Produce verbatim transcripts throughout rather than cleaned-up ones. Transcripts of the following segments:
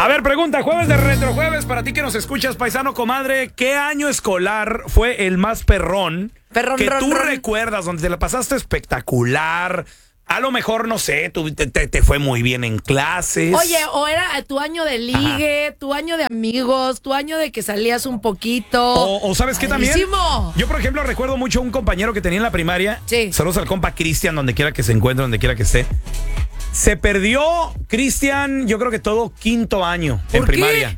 A ver, pregunta, jueves de retrojueves, para ti que nos escuchas, paisano, comadre, ¿qué año escolar fue el más perrón, perrón que ron, tú ron. recuerdas, donde te la pasaste espectacular? A lo mejor, no sé, tú, te, te, te fue muy bien en clases. Oye, o era tu año de ligue, Ajá. tu año de amigos, tu año de que salías un poquito. O, o ¿sabes qué también? Padrísimo. Yo, por ejemplo, recuerdo mucho a un compañero que tenía en la primaria. Sí. Saludos al compa Cristian, donde quiera que se encuentre, donde quiera que esté. Se perdió, Cristian, yo creo que todo quinto año ¿Por en qué? primaria.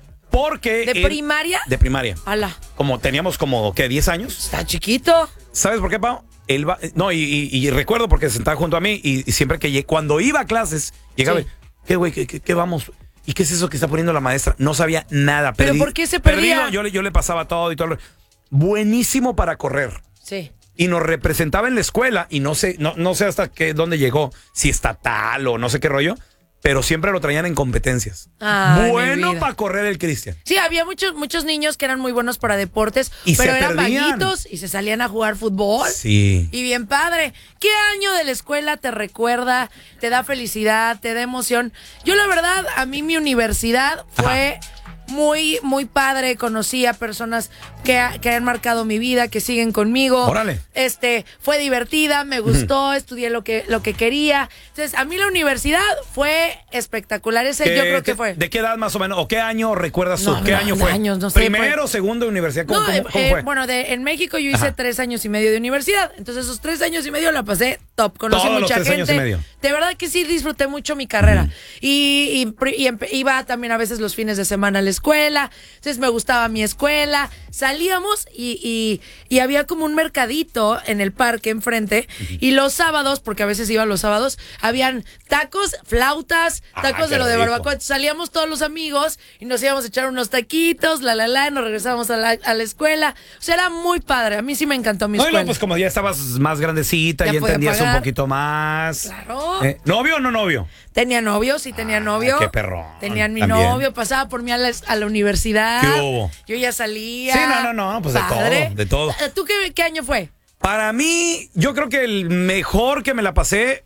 Porque ¿De él, primaria? De primaria. Ala. Como teníamos como, ¿qué? ¿diez años? Está chiquito. ¿Sabes por qué, Pau? Él va, no, y, y, y recuerdo porque se sentaba junto a mí y, y siempre que cuando iba a clases, llegaba, sí. ¿qué, güey? ¿Qué, qué, ¿Qué vamos? ¿Y qué es eso que está poniendo la maestra? No sabía nada. ¿Pero Perdi, por qué se perdía? Perdido, yo, le, yo le pasaba todo y todo. Buenísimo para correr. Sí. Y nos representaba en la escuela y no sé, no, no sé hasta qué, dónde llegó, si estatal o no sé qué rollo, pero siempre lo traían en competencias. Ay, bueno para correr el Cristian. Sí, había muchos muchos niños que eran muy buenos para deportes, y pero se eran perdían. vaguitos y se salían a jugar fútbol. Sí. Y bien padre. ¿Qué año de la escuela te recuerda, te da felicidad, te da emoción? Yo la verdad, a mí mi universidad fue... Ajá. Muy, muy padre. Conocí a personas que, que han marcado mi vida, que siguen conmigo. Órale. Este, fue divertida, me gustó, estudié lo que, lo que quería. Entonces, a mí la universidad fue espectacular. Ese yo creo que qué, fue. ¿De qué edad más o menos? ¿O qué año recuerdas tú? No, ¿Qué no, año fue? Años, no sé, ¿Primero, fue... segundo de universidad? ¿Cómo, no, cómo, eh, cómo fue? Bueno, de, en México yo hice Ajá. tres años y medio de universidad. Entonces, esos tres años y medio la pasé top. Conocí Todos mucha los tres gente. Años y medio. De verdad que sí disfruté mucho mi carrera. Uh-huh. y, y, y, y iba también a veces los fines de semana a la escuela. Entonces me gustaba mi escuela. Salíamos y, y, y había como un mercadito en el parque enfrente. Uh-huh. Y los sábados, porque a veces iba los sábados, habían tacos, flautas, tacos ah, de lo de barbacoa. Entonces, salíamos todos los amigos y nos íbamos a echar unos taquitos, la la la, nos regresábamos a la, a la escuela. O sea, era muy padre. A mí sí me encantó mi escuela. No, pues como ya estabas más grandecita, ya, ya entendías pagar. Un poquito más. Claro. Eh, ¿Novio o no novio? Tenía novio, sí tenía novio. Ah, qué perrón. Tenían mi también. novio, pasaba por mí a la, a la universidad. ¿Qué hubo? Yo ya salía. Sí, no, no, no, pues padre. de todo, de todo. ¿Tú qué, qué año fue? Para mí, yo creo que el mejor que me la pasé,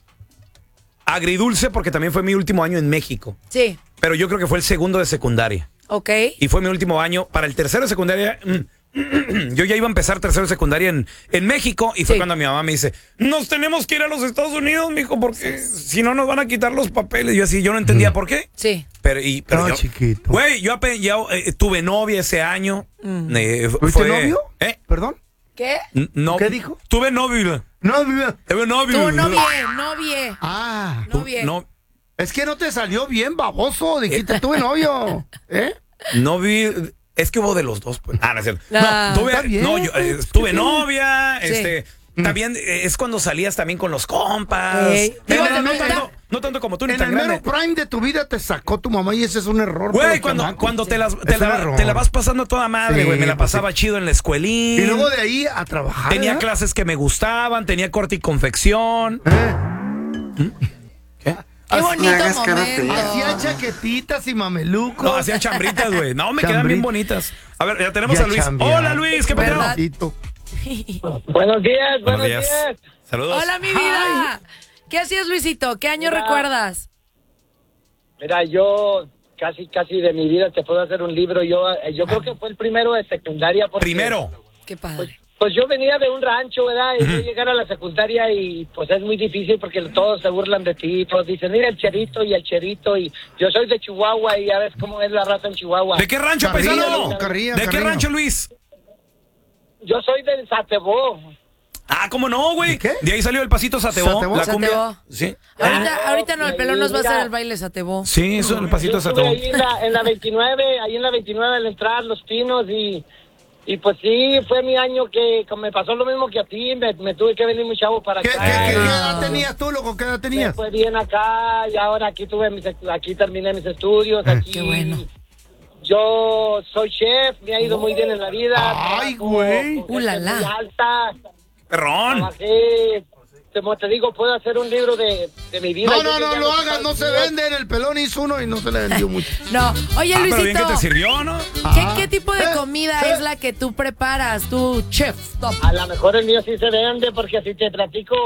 agridulce, porque también fue mi último año en México. Sí. Pero yo creo que fue el segundo de secundaria. Ok. Y fue mi último año. Para el tercero de secundaria... yo ya iba a empezar tercero de secundaria en, en México y fue sí. cuando mi mamá me dice, nos tenemos que ir a los Estados Unidos, mijo, porque sí. si no nos van a quitar los papeles. Yo así, yo no entendía mm. por qué. Sí. Pero, y, pero no, yo, chiquito. Güey, yo, yo eh, tuve novia ese año. Mm. Eh, ¿Fuiste fue, novio? ¿Eh? ¿Perdón? ¿Qué? No, ¿Qué dijo? Tuve novio. Novio. Tuve novio. Tú novie, novie. Ah. Novie. No. Es que no te salió bien, baboso. Dijiste, tuve novio. ¿Eh? Novio... Es que hubo de los dos, pues. Ah, no es cierto. Ah, no, tuve, bien, no, yo, eh, tuve novia, sí. este, mm. también eh, es cuando salías también con los compas. Hey. Eh, no, no, no, tanto, no tanto como tú, ni en tan el grande. mero prime de tu vida te sacó tu mamá y ese es un error. Güey, cuando, cuando te, las, te, la, te la vas pasando toda madre, güey. Sí, me la pasaba pues, chido en la escuelín. Y luego de ahí a trabajar. Tenía ¿eh? clases que me gustaban, tenía corte y confección. ¿Eh? ¿Mm? ¿Qué? Qué bonito momento. Hacían chaquetitas y mamelucos. No, hacían chambritas, güey. No, me quedan bien bonitas. A ver, ya tenemos ya a Luis. chambear. Hola, Luis, ¿qué pasó? Buenos días, Buenos buenos días. días. Saludos. Hola, mi vida. Hi. ¿Qué hacías, Luisito? ¿Qué año Mira, recuerdas? Mira, yo casi, casi de mi vida te puedo hacer un libro. Yo, yo creo que fue el primero de secundaria. Porque, Primero. Qué padre. Pues, pues yo venía de un rancho, ¿verdad? Y yo llegar a la secundaria y pues es muy difícil porque todos se burlan de ti. Todos dicen, mira el cherito y el cherito. Y yo soy de Chihuahua y ya ves cómo es la raza en Chihuahua. ¿De qué rancho, Carrillo, paisano? Carrillo, ¿De Carrillo. qué rancho, Luis? Yo soy del Satebó. Ah, ¿cómo no, güey? ¿Qué? De ahí salió el pasito Satebó. Satebó. La cumbia. Satebó. Sí. Ahorita, Ah, ahorita no, el pelón nos va a mira. hacer el baile Satebó. Sí, eso es el pasito Yo estuve Satebó. ahí en la, en la veintinueve, ahí en la veintinueve al entrar Los Pinos y... Y pues sí, fue mi año que me pasó lo mismo que a ti, me, me tuve que venir muy chavo para ¿Qué, acá. qué, qué, qué Ah. edad tenías tú, loco? ¿Qué edad Me tenías? fue bien acá y ahora aquí tuve mis, aquí terminé mis estudios, aquí. Qué bueno. Yo soy chef, me ha ido muy bien en la vida. Ay, trabajo güey. con gente Uh, la, la. muy alta. Perrón. Trabajé, como te digo, puedo hacer un libro de, de mi vida. No, Yo no, llegué no a lo los hagas, no Estados se Unidos. venden. El pelón hizo uno y no se le vendió mucho. No. Oye, Ah, pero bien Luisito. que te sirvió, ¿no? ¿Qué, Ah. ¿Qué tipo de Eh, comida eh. es la que tú preparas, tú, chef? Top. A lo mejor el mío sí se vende porque si te platico,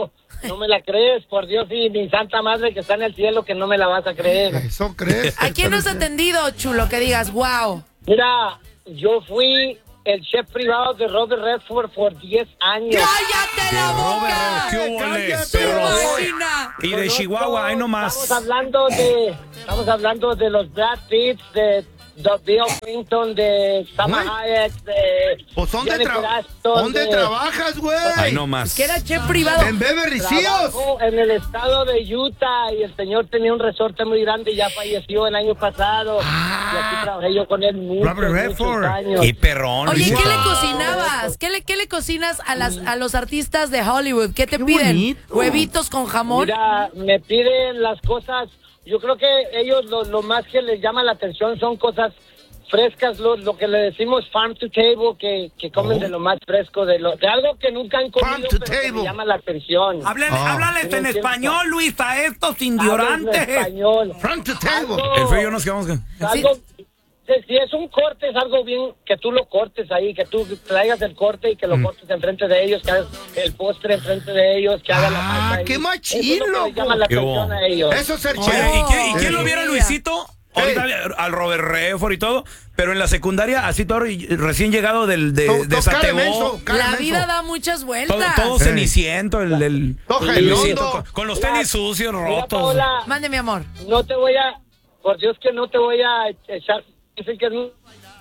No me la crees, por Dios y mi santa madre que está en el cielo, que no me la vas a creer. ¿Eso crees? ¿A quién nos has atendido, chulo? Que digas, wow. Mira, yo fui el chef privado de Robert Redford por diez años. ¡Cállate la boca! ¿Qué hubo, Cállate, perro? Máquina. Y de Chihuahua, ahí nomás. Estamos hablando de, estamos hablando de los Brad Pitts, de, de Bill Clinton, de Salma Güey. Hayek, de Pues ¿dónde, Jennifer tra- Aniston, ¿dónde de- trabajas, güey? Ahí nomás. Que era chef privado. En Beverly Hills. Trabajo en el estado de Utah y el señor tenía un resorte muy grande y ya falleció el año pasado. Y aquí trabajé yo con él muchos, Robert muchos Redford. años. Qué perrón. Oye, Luisito. ¿qué le cocinabas? ¿Qué le, qué le cocinas a las a los artistas de Hollywood? ¿Qué te Qué piden? bonito. ¿Huevitos con jamón? Mira, me piden las cosas, yo creo que ellos lo, lo más que les llama la atención son cosas frescas, lo, lo que le decimos farm to table, que, que comen de lo más fresco, de lo de algo que nunca han comido, Farm to pero que table. me llama la atención. Háblale, Ah. háblales en español, Luis, a estos Hablo en ignorantes. español. Front to table. Algo- El feo y yo nos quedamos con... algo- si, si es un corte, es algo bien que tú lo cortes ahí, que tú traigas el corte y que Mm. lo cortes enfrente de ellos, que hagas el postre enfrente de ellos, que hagas la Ah, pasta ahí. qué machín, Eso es lo que loco. les llama la Qué atención bo- a ellos. Eso es ser Oye, chef. ¿y quién, y quién Eso. lo viera, Luisito? Ahorita al Robert Redford y todo, pero en la secundaria, así todo recién llegado del, de, To- de to- cara de Satebó, menso, cara de La menso. vida da muchas todo, vueltas. todo Sí. ceniciento, el, el, Todo el hediondo. Luisito, con, con los tenis sucios, Mira, rotos. Paola, Mande, mi amor. no te voy a, por Dios que no te voy a echar, dicen que es un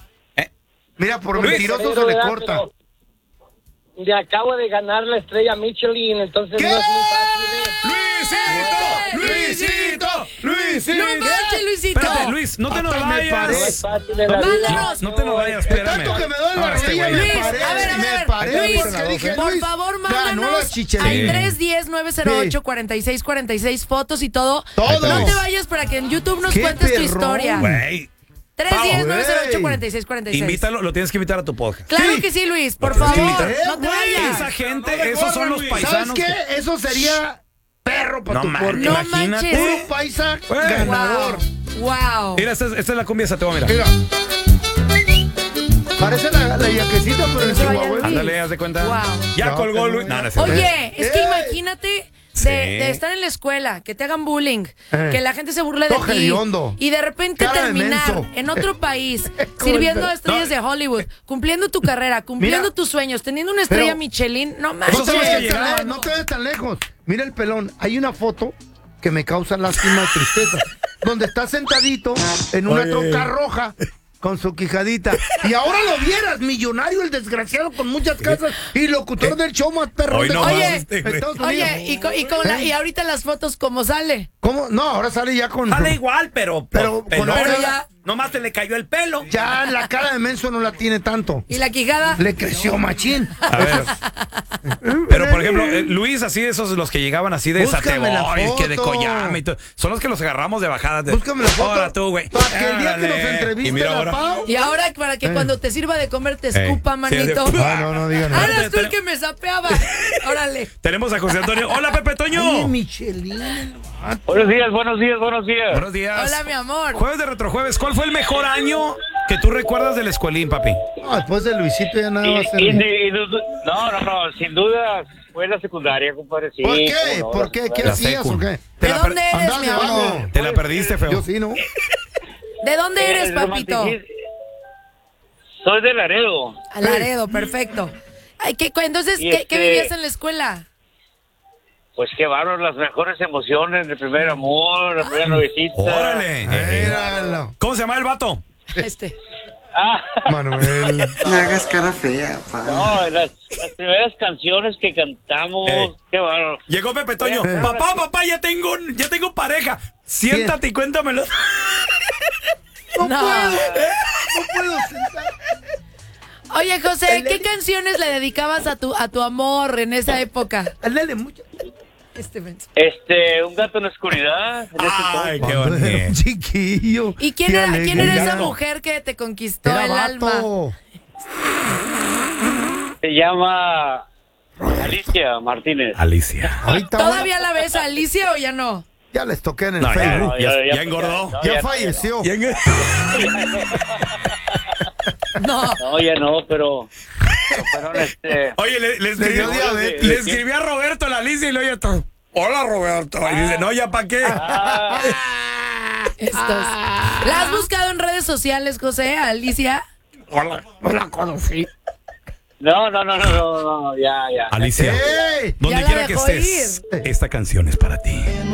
Mira, por Luis. mentiroso se pero, le ¿verdad? corta. Pero Le acabo de ganar la estrella Michelin, entonces ¿Qué? no es muy fácil. ¿eh? ¡Luisito! ¡Luisito! ¡Luisito! ¡No manches, Luisito! Espérate, Luis, no te nos Hasta me vayas. No parece. es fácil en la Mándanos. vida. No te nos vayas, De espérame. tanto que me duele la Ah, este rodilla, güey. me Luis, paré, a ver, a me ver, paré Luis, porque dije, por Luis, favor, ganó la mándanos chicharina. al tres uno cero, nueve cero ocho, cuatro seis cuatro seis fotos y todo. Todo. No te vayas para que en YouTube nos ¡Qué cuentes tu perrón! historia. Güey, tres uno cero, nueve cero ocho, güey. cuatro seis cuatro seis. invítalo, lo tienes que invitar a tu podcast. Claro Sí. que sí, Luis, por Lo tienes que favor, invitar. no te Eh, güey, Esa vayas. gente, esos son los ¿Sabes paisanos. qué? Eso sería perro para No tu mames, podcast. No imagínate. manches. Puro paisa Güey. ganador. Wow. Mira, esta es, esta es la cumbia Satebó, mira. Mira. Parece la, la yaquecita, pero en se vaya Chihuahua. Luis. Ándale, haz de cuenta. Wow. Ya No, colgó pero- Luis. No, no es cierto. Oye, es que ¡Ey! imagínate de, Sí. de estar en la escuela, que te hagan bullying, Eh. que la gente se burle de Todo ti hediondo. y de repente Cara de terminar menso. en otro país, Como sirviendo el- a estrellas No. de Hollywood, cumpliendo tu carrera, cumpliendo Mira. tus sueños, teniendo una estrella Pero- Michelin, no No manches. te, vayas llegaban, tan, ¿no? no te vayas tan lejos. Mira el pelón. Hay una foto que me causa lástima y tristeza. Donde está sentadito en una Oye. troca roja con su quijadita. Y ahora lo vieras, millonario, el desgraciado con muchas casas y locutor del show más perro Hoy de no Oye, más, este, güey. Estados Unidos. Oye, y, con- y, con la- y ahorita las fotos, ¿cómo sale? ¿Cómo? No, ahora sale ya con... Sale igual, pero, Pero pero, con la cara- ya- nomás se le cayó el pelo. Ya la cara de menso no la tiene tanto. ¿Y la quijada? Le creció machín. A ver. Pero, por ejemplo, eh, Luis, así de esos los que llegaban así de Búscame la Satebó y que de foto. Coyame y todo. Son los que los agarramos de bajadas. De, Búscame la foto. Ahora tú, güey. Para que el día que Órale. nos entreviste Y mira la ahora. Pau... Y ahora para que Eh. cuando te sirva de comer te escupa, Eh, manito. sí, de- No, no, no digan nada. Ah, eras tú el que me sapeaba. Órale. Tenemos a José Antonio. Hola, Pepe Toño. Oye, Michelin. Buenos días, buenos días, buenos días. Buenos días. Hola, mi amor. Jueves de Retrojueves. ¿Cuál fue el mejor año que tú recuerdas del escuelín, papi? No, después de Luisito ya nada va a ser. Y- y- y- no, no, no, sin duda fue la secundaria, compadre. Sí, ¿Por qué? cómo no, ¿Por la qué? ¿Qué secundaria. La hacías secu. o qué? Te ¿De la dónde per- eres, Andabas mi debajo. amor? Te la perdiste, feo. Yo sí, ¿no? ¿De dónde eres, El papito? romanticismo- Soy de Laredo. A Laredo, perfecto. Ay, ¿qué, entonces, Y ¿qué, qué este- vivías en la escuela? Pues qué bárbaro, las mejores emociones, el primer amor, la primera novicita. Órale. Míralo. ¿Cómo se llama el vato? Este. Ah, Manuel. No hagas cara fea, pa. no, las, las primeras canciones que cantamos, Eh. qué bárbaro. Llegó Pepe Toño. Eh. Papá, papá, ya tengo, ya tengo pareja. Siéntate y cuéntamelo. No, No. puedo. No puedo sentar. Oye, José, ¿qué canciones le dedicabas a tu, a tu amor en esa época? Dale mucho. Este menso. Este, un gato en la oscuridad. en ese Ay, entonces. qué Cuando era un bonito. chiquillo. ¿Y quién Qué era, quién era alegría. esa mujer que te conquistó Era el alma? vato. Se llama Alicia Martínez. Alicia. Ahorita ¿Todavía la ves a Alicia o ya no? ya les toqué en el No, ya, Facebook. No, ya, ya- ya ya- engordó. no, Ya ya- falleció. Ya engordó. No. No, ya no, pero. pero fueron este. Oye, le, le Le dio escribió, diabetes. le escribí a Roberto la Alicia y lo oye todo. Hola, Roberto. Y dice, no, ¿ya para qué? Estos. ¿La has buscado en redes sociales, José, Alicia? Hola. No la conocí. No, no, no, no, no, no, ya, ya. Alicia, ¡Ey! donde Ya la quiera que dejó estés, esta canción es para ti.